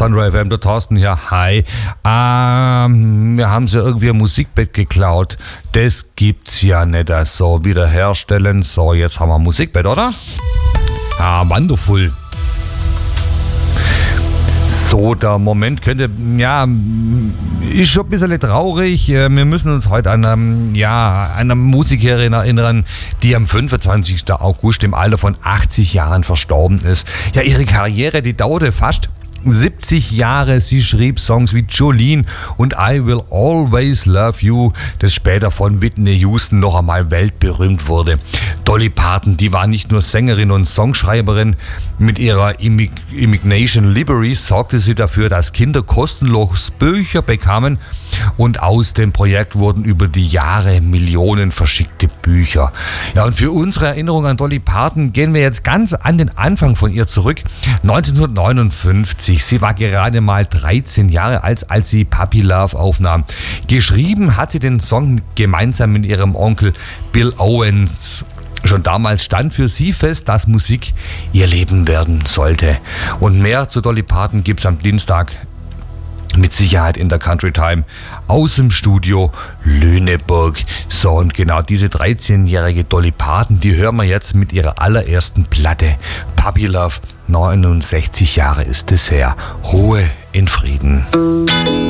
Sunray FM, der Thorsten hier, hi. Wir haben sie irgendwie ein Musikbett geklaut. Das gibt's ja nicht so. Wiederherstellen. So, jetzt haben wir ein Musikbett, oder? Wonderful. So, der Moment könnte, ist schon ein bisschen traurig. Wir müssen uns heute an eine Musikerin erinnern, die am 25. August im Alter von 80 Jahren verstorben ist. Ja, ihre Karriere, die dauerte fast 70 Jahre. Sie schrieb Songs wie Jolene und I Will Always Love You, das später von Whitney Houston noch einmal weltberühmt wurde. Dolly Parton, die war nicht nur Sängerin und Songschreiberin. Mit ihrer Imagination Library sorgte sie dafür, dass Kinder kostenlos Bücher bekamen, und aus dem Projekt wurden über die Jahre Millionen verschickte Bücher. Ja, und für unsere Erinnerung an Dolly Parton gehen wir jetzt ganz an den Anfang von ihr zurück. 1959. Sie war gerade mal 13 Jahre alt, als sie Puppy Love aufnahm. Geschrieben hat sie den Song gemeinsam mit ihrem Onkel Bill Owens. Schon damals stand für sie fest, dass Musik ihr Leben werden sollte. Und mehr zu Dolly Parton gibt's am Dienstag mit Sicherheit in der Country Time aus dem Studio Lüneburg. So, und genau diese 13-jährige Dolly Parton, die hören wir jetzt mit ihrer allerersten Platte. Puppy Love, 69 Jahre ist es her. Ruhe in Frieden.